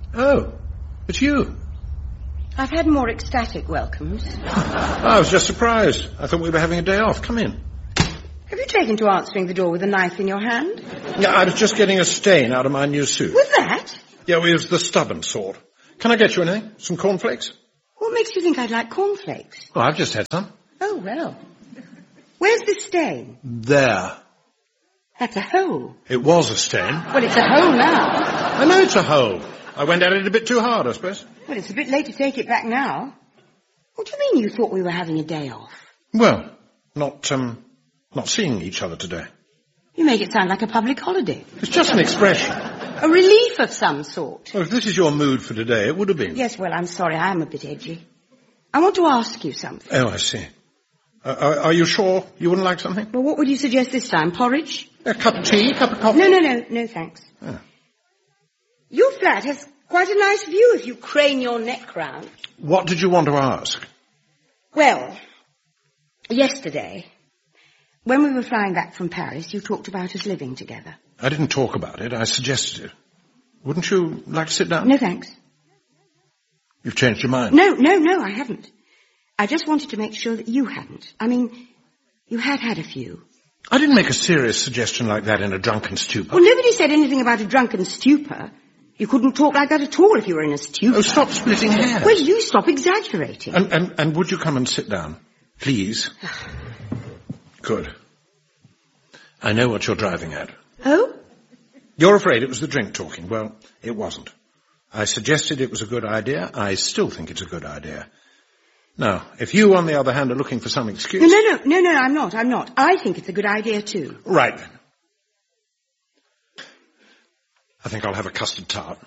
Oh, it's you. I've had more ecstatic welcomes. I was just surprised. I thought we were having a day off. Come in. Have you taken to answering the door with a knife in your hand? Yeah, I was just getting a stain out of my new suit. With that? Yeah, we was the stubborn sort. Can I get you anything? Some cornflakes? What makes you think I'd like cornflakes? Well, I've just had some. Oh, well. Where's the stain? There. That's a hole. It was a stain. Well, it's a hole now. I know it's a hole. I went at it a bit too hard, I suppose. Well, it's a bit late to take it back now. What do you mean you thought we were having a day off? Well, not seeing each other today. You make it sound like a public holiday. It's just an expression. A relief of some sort. Well, if this is your mood for today, it would have been. Yes, well, I'm sorry, I am a bit edgy. I want to ask you something. Oh, I see. Are you sure you wouldn't like something? Well, what would you suggest this time? Porridge? A cup of tea, cup of coffee? No, thanks. Oh. Your flat has quite a nice view if you crane your neck round. What did you want to ask? Well, yesterday, when we were flying back from Paris, you talked about us living together. I didn't talk about it. I suggested it. Wouldn't you like to sit down? No, thanks. You've changed your mind? No, I haven't. I just wanted to make sure that you hadn't. I mean, you had a few. I didn't make a serious suggestion like that in a drunken stupor. Well, nobody said anything about a drunken stupor. You couldn't talk like that at all if you were in a stupor. Oh, stop splitting hairs. Well, you stop exaggerating. And would you come and sit down? Please. Good. I know what you're driving at. Oh? You're afraid it was the drink talking. Well, it wasn't. I suggested it was a good idea. I still think it's a good idea. Now, if you, on the other hand, are looking for some excuse... No, I'm not. I think it's a good idea, too. Right, then. I think I'll have a custard tart.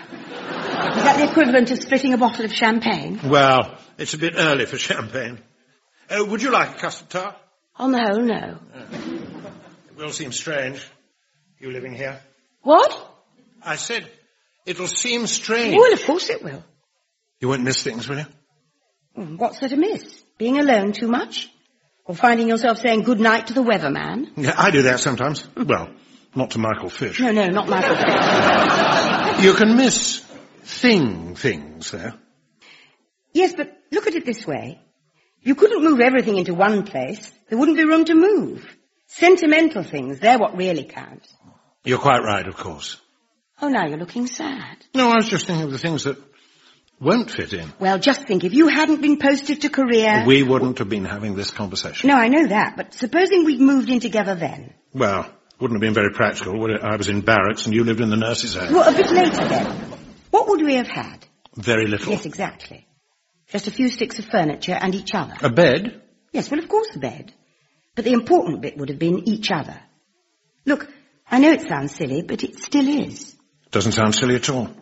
Is that the equivalent of splitting a bottle of champagne? Well, it's a bit early for champagne. Would you like a custard tart? On the whole, no. It will seem strange, you living here. What? I said, it'll seem strange. Well, of course it will. You won't miss things, will you? What's there to miss? Being alone too much? Or finding yourself saying good night to the weatherman? Yeah, I do that sometimes. Well, not to Michael Fish. No, not Michael Fish. You can miss things, though. Yes, but look at it this way. You couldn't move everything into one place. There wouldn't be room to move. Sentimental things, they're what really count. You're quite right, of course. Oh, now you're looking sad. No, I was just thinking of the things that won't fit in. Well, just think, if you hadn't been posted to Korea... We wouldn't have been having this conversation. No, I know that, but supposing we'd moved in together then? Well, wouldn't have been very practical, would it? I was in barracks and you lived in the nurses' home. Well, a bit later then. What would we have had? Very little. Yes, exactly. Just a few sticks of furniture and each other. A bed? Yes, well, of course a bed. But the important bit would have been each other. Look, I know it sounds silly, but it still is. Doesn't sound silly at all.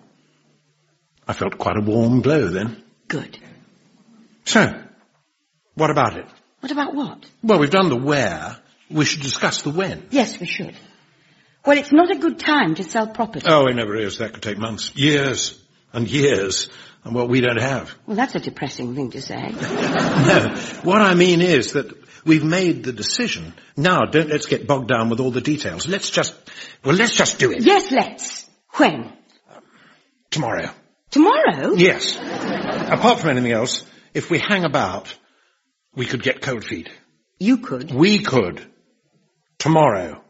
I felt quite a warm glow then. Good. So, what about it? What about what? Well, we've done the where. We should discuss the when. Yes, we should. Well, it's not a good time to sell property. Oh, it never is. That could take months. Years and years. And what we don't have. Well, that's a depressing thing to say. No, what I mean is that we've made the decision. Now, let's get bogged down with all the details. Let's just do it. Yes, let's. When? Tomorrow. Tomorrow? Yes. Apart from anything else, if we hang about, we could get cold feet. You could? We could. Tomorrow.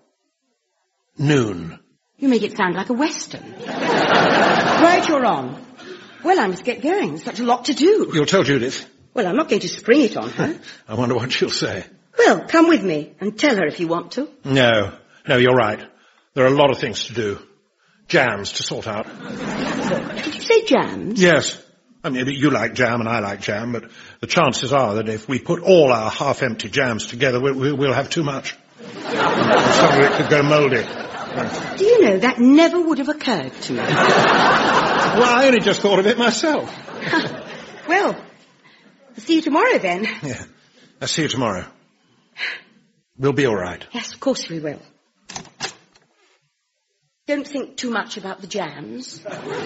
Noon. You make it sound like a Western. Right, you're on. Well, I must get going. There's such a lot to do. You'll tell Judith? Well, I'm not going to spring it on her. I wonder what she'll say. Well, come with me and tell her if you want to. No, you're right. There are a lot of things to do. Jams to sort out. Did you say jams? Yes. I mean, you like jam and I like jam, but the chances are that if we put all our half-empty jams together, we'll have too much. Some of it could go mouldy. Do you know, that never would have occurred to me. Well, I only just thought of it myself. Well, I'll see you tomorrow then. Yeah, I'll see you tomorrow. We'll be all right. Yes, of course we will. Don't think too much about the jams.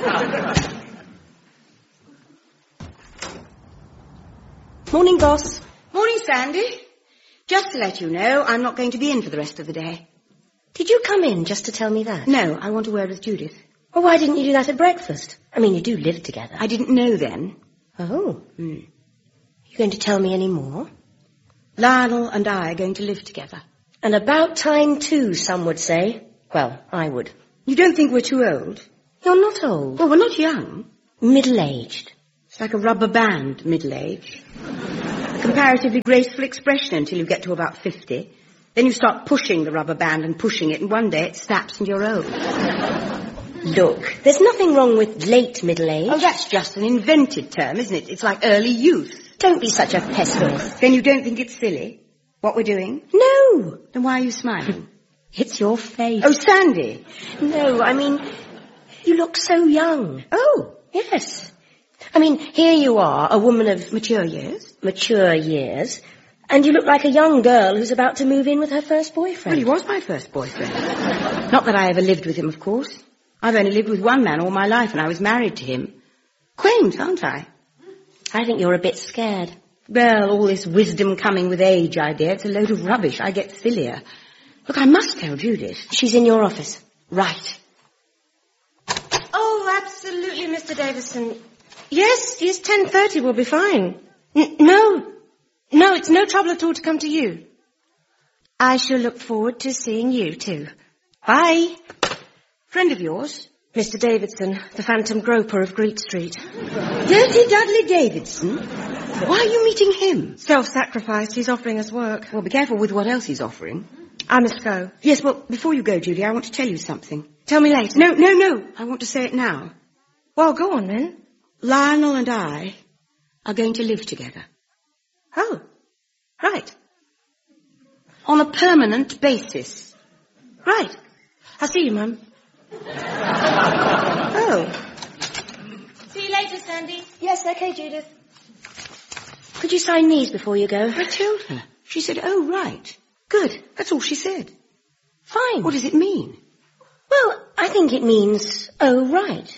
Morning, boss. Morning, Sandy. Just to let you know, I'm not going to be in for the rest of the day. Did you come in just to tell me that? No, I want a word with Judith. Well, why didn't you do that at breakfast? I mean, you do live together. I didn't know then. Oh. You going to tell me any more? Lionel and I are going to live together. And about time, too, some would say. Well, I would. You don't think we're too old? You're not old. Well, we're not young. Middle-aged. It's like a rubber band, middle-age. A comparatively graceful expression until you get to about 50. Then you start pushing the rubber band and pushing it, and one day it snaps and you're old. Look, there's nothing wrong with late middle age. Oh, that's just an invented term, isn't it? It's like early youth. Don't be such a pessimist. Then you don't think it's silly, what we're doing? No. Then why are you smiling? It's your face. Oh, Sandy. No, I mean, you look so young. Oh. Yes. I mean, here you are, a woman of Mature years? Mature years, and you look like a young girl who's about to move in with her first boyfriend. Well, he was my first boyfriend. Not that I ever lived with him, of course. I've only lived with one man all my life, and I was married to him. Quaint, aren't I? I think you're a bit scared. Well, all this wisdom coming with age idea, it's a load of rubbish. I get sillier. Look, I must tell Judith. She's in your office. Right. Oh, absolutely, Mr. Davison. Yes, 10:30 will be fine. No, it's no trouble at all to come to you. I shall look forward to seeing you too. Bye. Friend of yours? Mr. Davidson, the phantom groper of Greek Street. Dirty Dudley Davidson? Why are you meeting him? Self-sacrifice, he's offering us work. Well, be careful with what else he's offering. I must go. Yes, well, before you go, Judy, I want to tell you something. Tell me later. No. I want to say it now. Well, go on then. Lionel and I are going to live together. Oh, right. On a permanent basis. Right. I'll see you, Mum. Oh. See you later, Sandy. Yes, okay, Judith. Could you sign these before you go? I told her. She said, oh, right. Good. That's all she said. Fine. What does it mean? Well, I think it means, oh, right.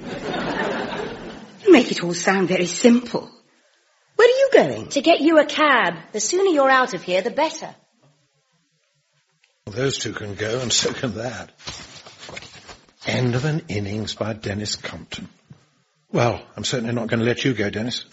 You make it all sound very simple. Where are you going? To get you a cab. The sooner you're out of here, the better. Well, those two can go, and so can that. End of an innings by Dennis Compton. Well, I'm certainly not going to let you go, Dennis.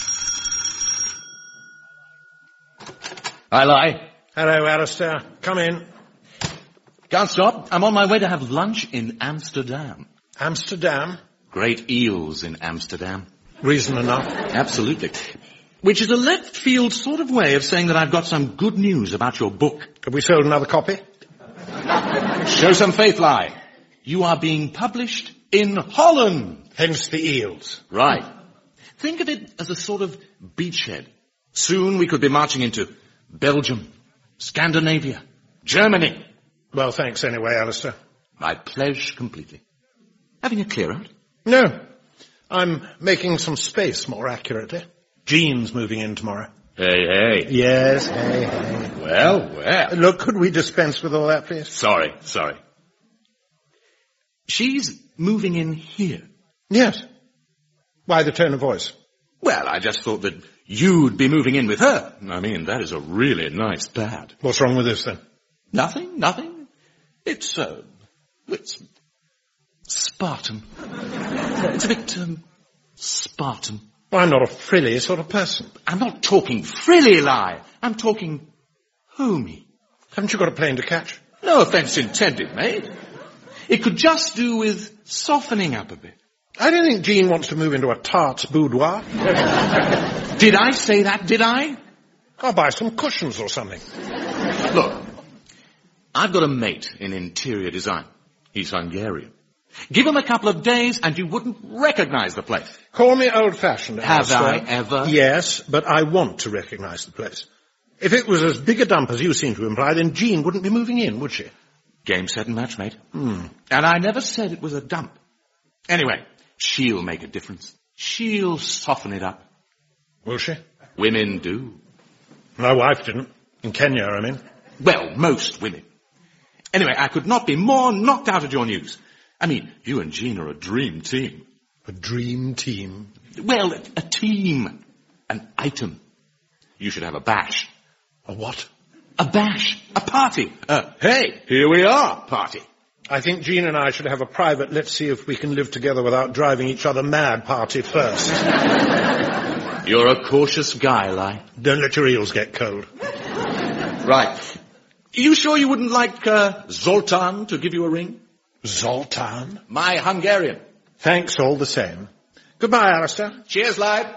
Hi, Lai. Hello, Alistair. Come in. Can't stop. I'm on my way to have lunch in Amsterdam. Amsterdam? Great eels in Amsterdam. Reason enough. Absolutely. Which is a left field sort of way of saying that I've got some good news about your book. Have we sold another copy? Show some faith, Lai. You are being published in Holland. Hence the eels. Right. Think of it as a sort of beachhead. Soon we could be marching into Belgium, Scandinavia, Germany. Well, thanks anyway, Alistair. I pledge completely. Having a clear out? No. I'm making some space, more accurately. Jean's moving in tomorrow. Hey. Yes, hey. Well. Look, could we dispense with all that, please? Sorry. She's moving in here. Yes. Why the tone of voice? Well, I just thought that you'd be moving in with her. I mean, that is a really nice pad. What's wrong with this, then? Nothing. It's Spartan. It's a bit, Spartan. Well, I'm not a frilly sort of person. I'm not talking frilly, Lai. I'm talking homey. Haven't you got a plane to catch? No offence intended, mate. It could just do with softening up a bit. I don't think Jean wants to move into a tart's boudoir. Did I say that, did I? I'll buy some cushions or something. Look, I've got a mate in interior design. He's Hungarian. Give him a couple of days and you wouldn't recognize the place. Call me old-fashioned, Have Alistair. I ever? Yes, but I want to recognize the place. If it was as big a dump as you seem to imply, then Jean wouldn't be moving in, would she? Game, set and match, mate. And I never said it was a dump. Anyway, she'll make a difference. She'll soften it up. Will she? Women do. My wife didn't. In Kenya, I mean. Well, most women. Anyway, I could not be more knocked out at your news. I mean, you and Jean are a dream team. A dream team? Well, a team. An item. You should have a bash. A what? A bash. A party. Hey, here we are party. I think Jean and I should have a private let's see if we can live together without driving each other mad party first. You're a cautious guy, Lai. Don't let your eels get cold. Right. You sure you wouldn't like Zoltan to give you a ring? Zoltan? My Hungarian. Thanks all the same. Goodbye, Alistair. Cheers, Lai.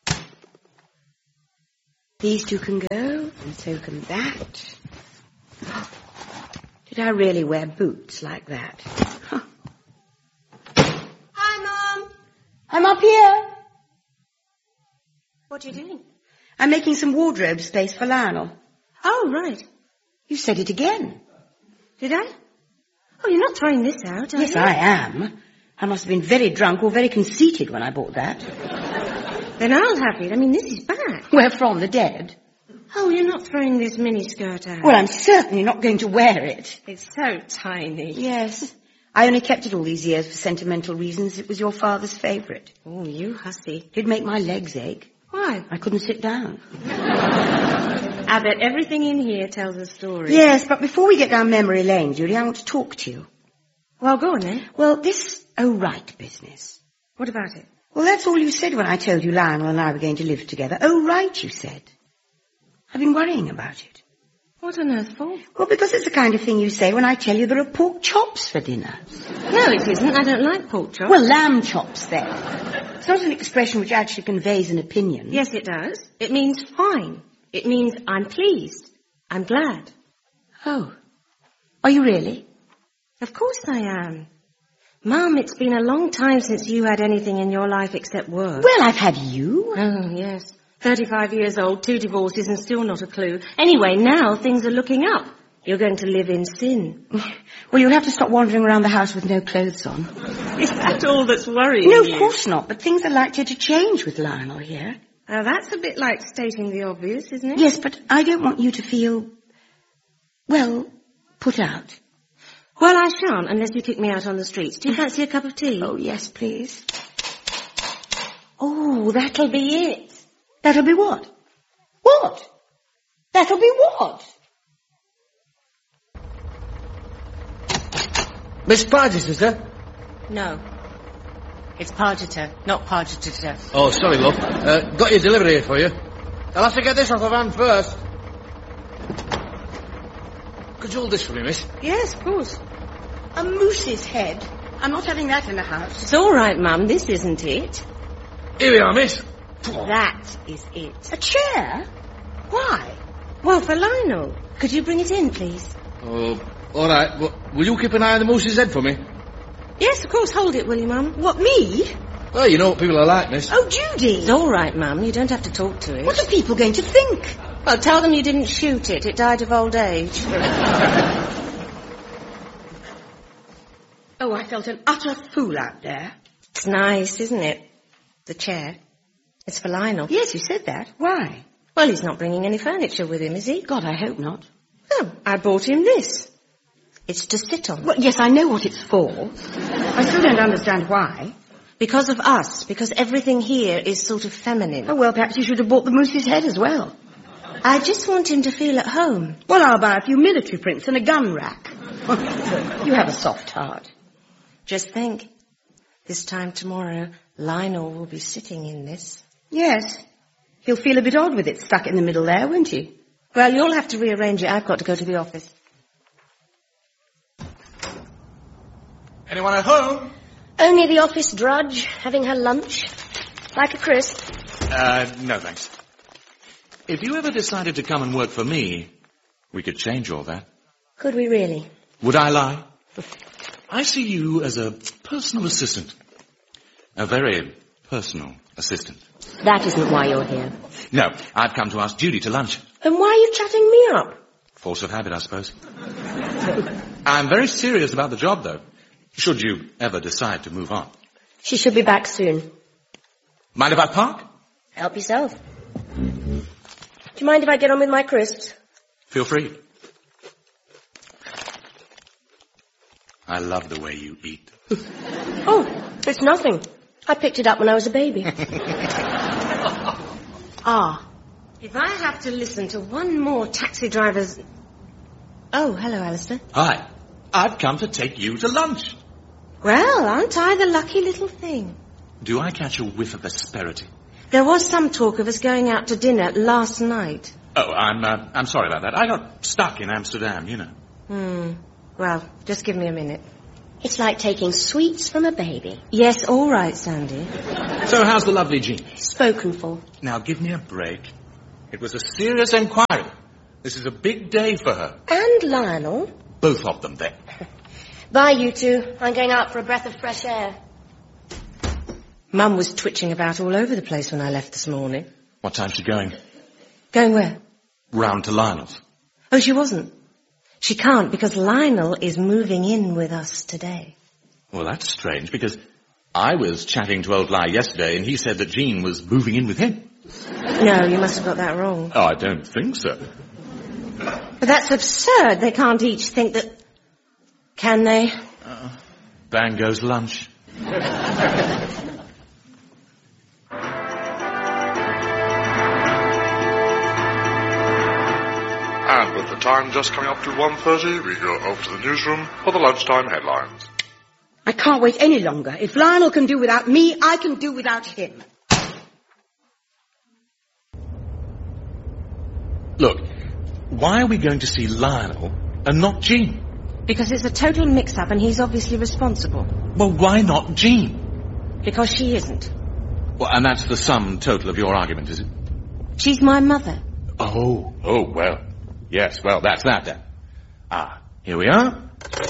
These two can go, and so can that. Did I really wear boots like that? Huh. Hi, Mum. I'm up here. What are you doing? I'm making some wardrobe space for Lionel. Oh, right. You said it again. Did I? Oh, you're not throwing this out, are Yes, you? I am. I must have been very drunk or very conceited when I bought that. Then I'll have it. I mean, this is bad. Where from? The dead? Oh, you're not throwing this miniskirt out. Well, I'm certainly not going to wear it. It's so tiny. Yes. I only kept it all these years for sentimental reasons. It was your father's favourite. Oh, you hussy. It'd make my legs ache. Why? I couldn't sit down. I bet everything in here tells a story. Yes, but before we get down memory lane, Judy, I want to talk to you. Well, go on then. Well, this O'Wright business. What about it? Well, that's all you said when I told you Lionel and I were going to live together. Oh, right, you said. I've been worrying about it. What on earth for? Well, because it's the kind of thing you say when I tell you there are pork chops for dinner. No, it isn't. I don't like pork chops. Well, lamb chops, then. It's not an expression which actually conveys an opinion. Yes, it does. It means fine. It means I'm pleased. I'm glad. Oh. Are you really? Of course I am. Mum, it's been a long time since you had anything in your life except work. Well, I've had you. Oh, yes. 35 years old, 2 divorces and still not a clue. Anyway, now things are looking up. You're going to live in sin. Well, you'll have to stop wandering around the house with no clothes on. Is that all that's worrying No, you? of course not, but things are likely to change with Lionel here. Now, that's a bit like stating the obvious, isn't it? Yes, but I don't want you to feel, well, put out. Well, I shan't unless you kick me out on the streets. Do you fancy a cup of tea? Oh, yes, please. Oh, that'll be it. That'll be what? What? That'll be what? Miss Pargeter, sir? No. It's Pargeter, not Pargeter. Oh, sorry, love. Got your delivery here for you. I'll have to get this off the van first. Could you hold this for me, miss? Yes, of course. A moose's head. I'm not having that in the house. It's all right, Mum. This isn't it. Here we are, miss. That is it. A chair? Why? Well, for Lionel. Could you bring it in, please? Oh, all right. Well, will you keep an eye on the moose's head for me? Yes, of course. Hold it, will you, Mum? What, me? Well, you know what people are like, miss. Oh, Judy. It's all right, Mum. You don't have to talk to it. What are people going to think? Well, tell them you didn't shoot it. It died of old age. Oh, I felt an utter fool out there. It's nice, isn't it? The chair. It's for Lionel. Yes, you said that. Why? Well, he's not bringing any furniture with him, is he? God, I hope not. Oh, I bought him this. It's to sit on. Well, yes, I know what it's for. I still don't understand why. Because of us. Because everything here is sort of feminine. Oh, well, perhaps you should have bought the moose's head as well. I just want him to feel at home. Well, I'll buy a few military prints and a gun rack. You have a soft heart. Just think. This time tomorrow, Lionel will be sitting in this. Yes. He'll feel a bit odd with it stuck in the middle there, won't he? Well, you'll have to rearrange it. I've got to go to the office. Anyone at home? Only the office drudge, having her lunch. Like a crisp. No thanks. If you ever decided to come and work for me, we could change all that. Could we really? Would I lie? I see you as a personal assistant. A very personal assistant. That isn't why you're here. No, I've come to ask Judy to lunch. Then why are you chatting me up? Force of habit, I suppose. I'm very serious about the job, though. Should you ever decide to move on. She should be back soon. Mind if I park? Help yourself. Do you mind if I get on with my crisps? Feel free. I love the way you eat. Oh, it's nothing. I picked it up when I was a baby. If I have to listen to one more taxi driver's... Oh, hello, Alistair. Hi. I've come to take you to lunch. Well, aren't I the lucky little thing? Do I catch a whiff of asperity? There was some talk of us going out to dinner last night. Oh, I'm sorry about that. I got stuck in Amsterdam, you know. Well, just give me a minute. It's like taking sweets from a baby. Yes, all right, Sandy. So how's the lovely Jean? Spoken for. Now give me a break. It was a serious inquiry. This is a big day for her. And Lionel. Both of them there. Bye, you two. I'm going out for a breath of fresh air. Mum was twitching about all over the place when I left this morning. What time's she going? Going where? Round to Lionel's. Oh, she wasn't. She can't because Lionel is moving in with us today. Well, that's strange because I was chatting to old Lie yesterday and he said that Jean was moving in with him. No, you must have got that wrong. Oh, I don't think so. But that's absurd. They can't each think that... Can they? Bang goes lunch. And with the time just coming up to 1:30, we go over to the newsroom for the lunchtime headlines. I can't wait any longer. If Lionel can do without me, I can do without him. Look, why are we going to see Lionel and not Jean? Because it's a total mix-up and he's obviously responsible. Well, why not Jean? Because she isn't. Well, and that's the sum total of your argument, is it? She's my mother. Oh, well. Yes, well, that's that then. Here we are.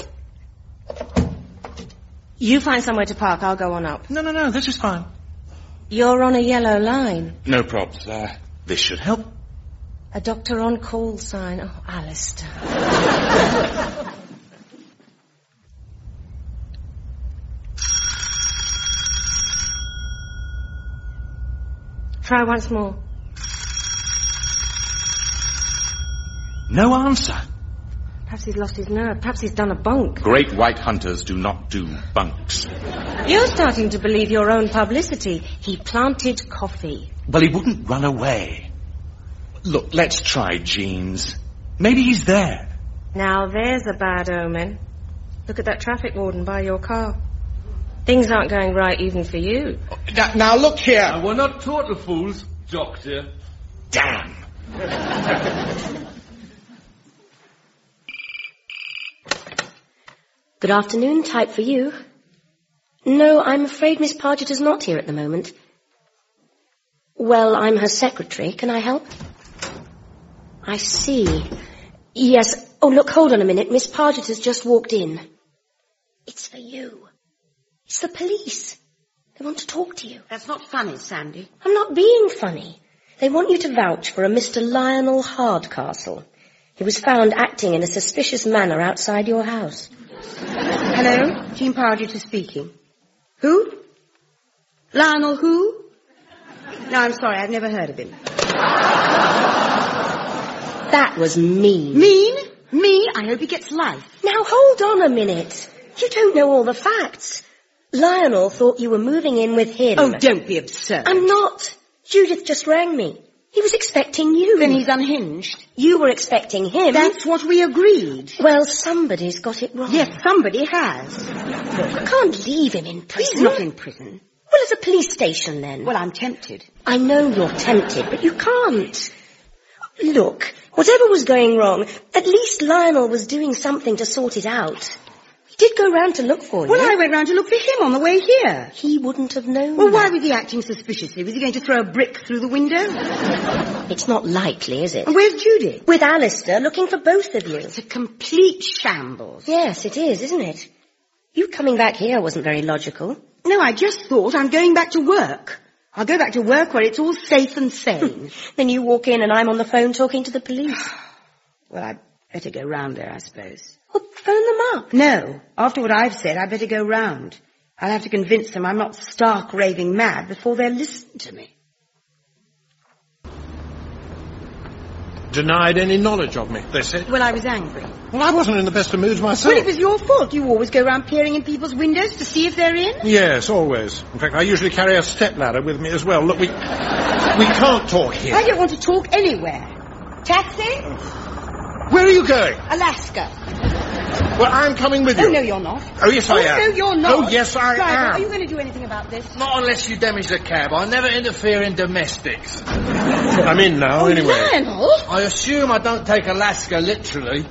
You find somewhere to park, I'll go on up. No, this is fine. You're on a yellow line. No probs. This should help. A doctor on call sign. Oh, Alistair. Try once more. No answer. Perhaps he's lost his nerve. Perhaps he's done a bunk. Great white hunters do not do bunks. You're starting to believe your own publicity. He planted coffee. Well, he wouldn't run away. Look, let's try Jean's. Maybe he's there. Now there's a bad omen. Look at that traffic warden by your car. Things aren't going right even for you. Now look here. We're not total fools, Doctor. Damn. Good afternoon, type for you. No, I'm afraid Miss Pargeter's not here at the moment. Well, I'm her secretary. Can I help? I see. Yes. Oh, look, hold on a minute. Miss Pargeter's just walked in. It's for you. It's the police. They want to talk to you. That's not funny, Sandy. I'm not being funny. They want you to vouch for a Mr. Lionel Hardcastle. He was found acting in a suspicious manner outside your house. Hello? Jean Pargeter speaking. Who? Lionel who? No, I'm sorry, I've never heard of him. That was mean. Mean? Me? I hope he gets life. Now, hold on a minute. You don't know all the facts. Lionel thought you were moving in with him. Oh, don't be absurd. I'm not. Judith just rang me. He was expecting you. Then he's unhinged. You were expecting him. That's what we agreed. Well, somebody's got it wrong. Yes, somebody has. Look, I can't leave him in prison. He's not in prison. Well, it's a police station then. Well, I'm tempted. I know you're tempted, but you can't. Look, whatever was going wrong, at least Lionel was doing something to sort it out. He did go round to look for you. Well, I went round to look for him on the way here. He wouldn't have known. Well, why was he acting suspiciously? Was he going to throw a brick through the window? It's not likely, is it? And where's Judith? With Alistair, looking for both of you. It's a complete shambles. Yes, it is, isn't it? You coming back here wasn't very logical. No, I just thought I'm going back to work. I'll go back to work where it's all safe and sane. Then you walk in and I'm on the phone talking to the police. Well, I'd better go round there, I suppose. Well, phone them up. No. After what I've said, I'd better go round. I'll have to convince them I'm not stark raving mad before they'll listen to me. Denied any knowledge of me, they said. Well, I was angry. Well, I wasn't in the best of moods myself. Well, it was your fault. You always go round peering in people's windows to see if they're in. Yes, always. In fact, I usually carry a stepladder with me as well. Look, we can't talk here. I don't want to talk anywhere. Taxi? Where are you going? Alaska. Well, I'm coming with you. Oh, no, you're not. Oh, yes, I am. No, you're not. Oh, yes, I Driver, am. are you going to do anything about this? Not unless you damage the cab. I never interfere in domestics. I'm in now, anyway. Lionel! I assume I don't take Alaska literally.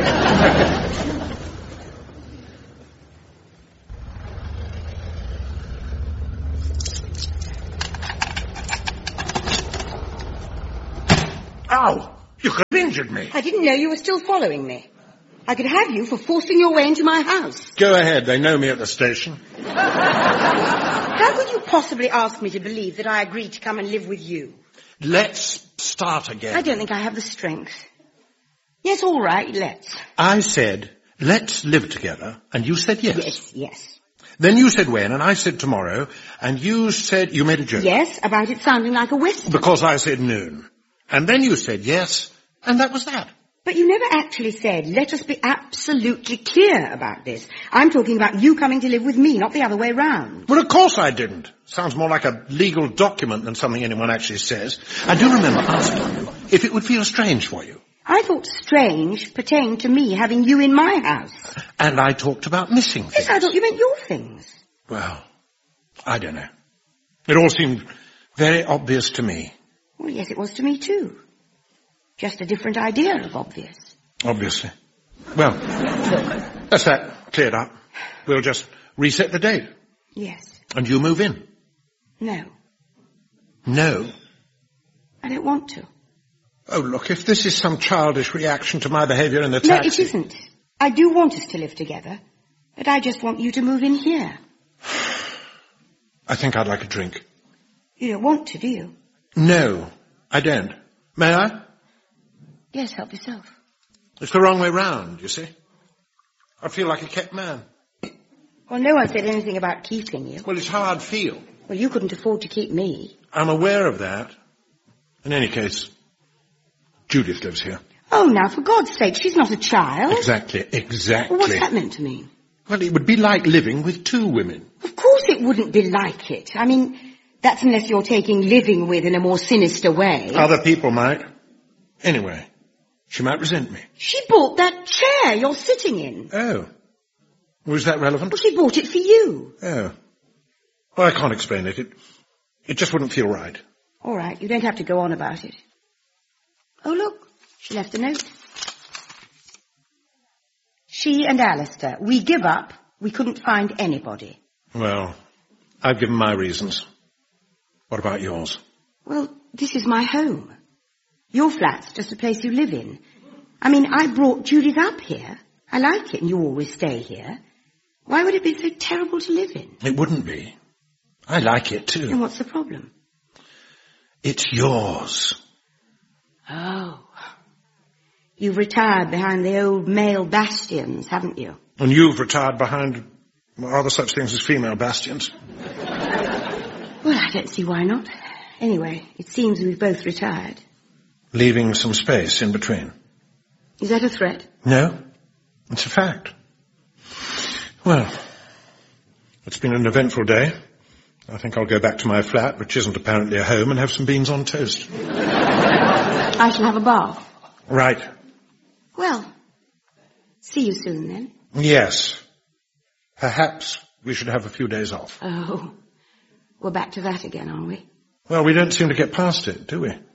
Ow! You could have injured me. I didn't know you were still following me. I could have you for forcing your way into my house. Go ahead. They know me at the station. How could you possibly ask me to believe that I agreed to come and live with you? Let's start again. I don't think I have the strength. Yes, all right, let's. I said, let's live together, and you said yes. Yes, yes. Then you said when, and I said tomorrow, and you said, you made a joke. Yes, about it sounding like a western. Because I said noon. And then you said yes, and that was that. But you never actually said, let us be absolutely clear about this. I'm talking about you coming to live with me, not the other way round. Well, of course I didn't. Sounds more like a legal document than something anyone actually says. I do remember asking you if it would feel strange for you. I thought strange pertained to me having you in my house. And I talked about missing things. Yes, I thought you meant your things. Well, I don't know. It all seemed very obvious to me. Well, yes, it was to me too. Just a different idea of obvious. Obviously. Well, that's that cleared up. We'll just reset the date. Yes. And you move in. No. No. I don't want to. Oh, look, if this is some childish reaction to my behaviour in the taxi... No, it isn't. I do want us to live together. But I just want you to move in here. I think I'd like a drink. You don't want to, do you? No, I don't. May I? Yes, help yourself. It's the wrong way round, you see. I feel like a kept man. Well, no one said anything about keeping you. Well, it's how I'd feel. Well, you couldn't afford to keep me. I'm aware of that. In any case, Judith lives here. Oh, now, for God's sake, she's not a child. Exactly. Well, what's that meant to mean? Well, it would be like living with two women. Of course it wouldn't be like it. I mean, that's unless you're taking living with in a more sinister way. Other people might. Anyway, she might resent me. She bought that chair you're sitting in. Oh. Was that relevant? Well, she bought it for you. Oh. Well, I can't explain it. It just wouldn't feel right. All right, you don't have to go on about it. Oh, look, she left a note. She and Alistair, we give up. We couldn't find anybody. Well, I've given my reasons. What about yours? Well, this is my home. Your flat's just a place you live in. I mean, I brought Judith up here. I like it, and you always stay here. Why would it be so terrible to live in? It wouldn't be. I like it, too. And what's the problem? It's yours. Oh. You've retired behind the old male bastions, haven't you? And you've retired behind, well, are there such things as female bastions? Well, I don't see why not. Anyway, it seems we've both retired. Leaving some space in between. Is that a threat? No, it's a fact. Well, it's been an eventful day. I think I'll go back to my flat, which isn't apparently a home, and have some beans on toast. I shall have a bath. Right. Well, see you soon then. Yes. Perhaps we should have a few days off. Oh, we're back to that again, aren't we? Well, we don't seem to get past it, do we?